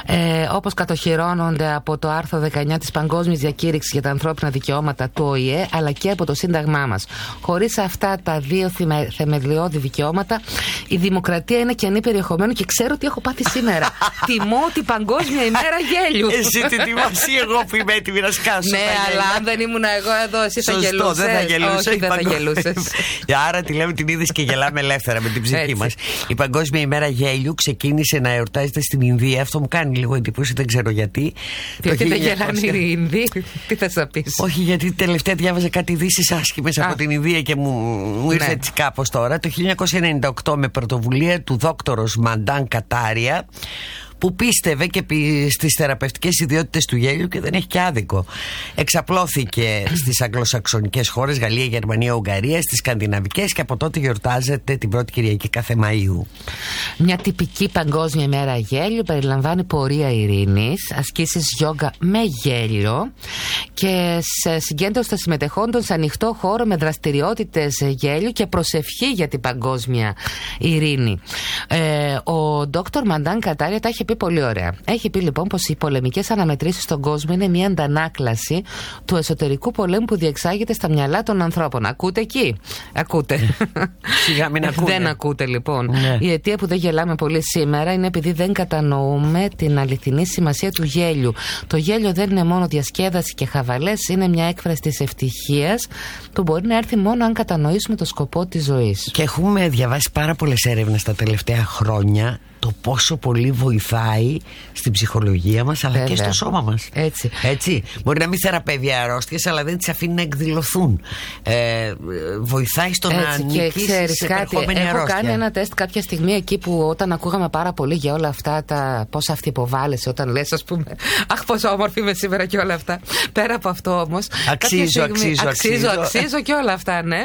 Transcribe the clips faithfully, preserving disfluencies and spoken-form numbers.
ε, όπως κατοχυρώνονται από το άρθρο δεκαεννιά της Παγκόσμιας Διακήρυξης για τα ανθρώπινα δικαιώματα του Ο Η Ε, αλλά και από το Σύνταγμά μας. Χωρίς αυτά τα δύο θεμελιώδη δικαιώματα, η δημοκρατία είναι κενή περιεχομένου και ξέρω τι έχω πάθει σήμερα. Τιμώ την Παγκόσμια ημέρα γέλιου. Εσύ την τιμάς ή εγώ που είμαι έτοιμη να σκάσω? Ναι, αλλά αν δεν ήμουν εγώ εδώ, εσύ θα γελούσες. Δεν θα γελούσες. Όχι, δεν θα γελούσες. Άρα τη λέμε την είδες και γελάμε ελεύθερα με την ψυχή μας. Η Παγκόσμια ημέρα γέλιου ξεκίνησε να εορτάζεται στην Ινδία. Αυτό μου κάνει λίγο εντύπωση, δεν ξέρω γιατί. Γιατί δεν γελάνε οι Ινδοί, τι θες να πεις? Όχι, γιατί τελευταία διάβαζα κάτι ειδήσεις άσχημες από την Ινδία και μου, μου ήρθε έτσι κάπως τώρα. Το χίλια εννιακόσια ενενήντα οκτώ, με πρωτοβουλία του δόκτωρος Μαντάν Κατάρια, που πίστευε και στις θεραπευτικές ιδιότητες του γέλιου και δεν έχει και άδικο. Εξαπλώθηκε στις αγγλοσαξονικές χώρες, Γαλλία, Γερμανία, Ουγγαρία, στις σκανδιναβικές, και από τότε γιορτάζεται την πρώτη Κυριακή κάθε Μαΐου. Μια τυπική Παγκόσμια ημέρα γέλιου περιλαμβάνει πορεία ειρήνης, ασκήσεις γιόγκα με γέλιο και σε συγκέντρωση των συμμετεχόντων σε ανοιχτό χώρο με δραστηριότητες γέλιου και προσευχή για την παγκόσμια ειρήνη. Ε, ο Δόκτωρ Μαντάν Κατάρια τα έχει πει πολύ ωραία. Έχει πει λοιπόν πως οι πολεμικές αναμετρήσεις στον κόσμο είναι μια αντανάκλαση του εσωτερικού πολέμου που διεξάγεται στα μυαλά των ανθρώπων. Ακούτε εκεί? Ακούτε? Σιγά μην ακούτε. Δεν ακούτε λοιπόν. Ναι. Η αιτία που δεν γελάμε πολύ σήμερα είναι επειδή δεν κατανοούμε την αληθινή σημασία του γέλιου. Το γέλιο δεν είναι μόνο διασκέδαση και χαβαλές, είναι μια έκφραση της ευτυχίας που μπορεί να έρθει μόνο αν κατανοήσουμε το σκοπό της ζωής. Και έχουμε διαβάσει πάρα πολλές έρευνες τα τελευταία χρόνια το πόσο πολύ βοηθάει στην ψυχολογία μας, αλλά Βέβαια. και στο σώμα μας. Έτσι. Έτσι. Μπορεί να μην θεραπεύει αρρώστιες, αλλά δεν τις αφήνει να εκδηλωθούν. Ε, βοηθάει στο να νικήσει σε επερχόμενη αρρώστια. Έχω κάνει ένα τεστ κάποια στιγμή εκεί που όταν ακούγαμε πάρα πολύ για όλα αυτά τα πώς αυτοϋποβάλλεσαι, όταν λες ας πούμε αχ πόσο όμορφη είμαι σήμερα και όλα αυτά. Πέρα από αυτό όμως αξίζω, στιγμή, αξίζω, αξίζω, αξίζω, αξίζω και όλα αυτά, ναι.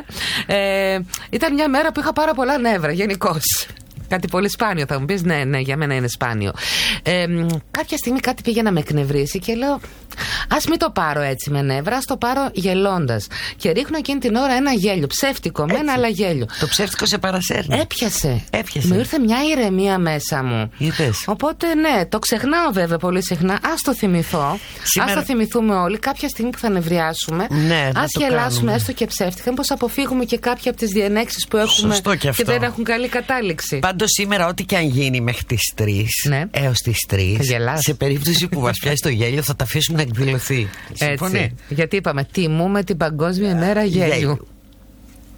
Ε, ήταν μια μέρα που είχα πάρα πολλά νεύρα γενικώς. Κάτι πολύ σπάνιο, θα μου πεις. Ναι, ναι, για μένα είναι σπάνιο. Ε, κάποια στιγμή κάτι πήγε να με εκνευρίσει και λέω ας μην το πάρω έτσι με νεύρα, ας το πάρω γελώντας. Και ρίχνω εκείνη την ώρα ένα γέλιο. Ψεύτικο, με ένα αλλά γέλιο. Το ψεύτικο σε παρασέρνει. Έπιασε. Έπιασε. Μου ήρθε μια ηρεμία μέσα μου. Είδες. Οπότε ναι, το ξεχνάω βέβαια πολύ συχνά. Ας το θυμηθώ. Σήμερα... Ας το θυμηθούμε όλοι. Κάποια στιγμή που θα νευριάσουμε, ναι, ας γελάσουμε έστω και ψεύτικα. Μήπως αποφύγουμε και κάποια από τις διενέξεις που έχουμε και, και δεν έχουν καλή κατάληξη. Πάντως σήμερα, ό,τι και αν γίνει μέχρι τις τρεις, ναι, έως τις τρεις, σε περίπτωση που μας πιάσει το γέλιο, θα τα αφήσουμε να εκδηλωθεί. Έτσι. Γιατί είπαμε, τιμούμε την Παγκόσμια ημέρα γέλιου.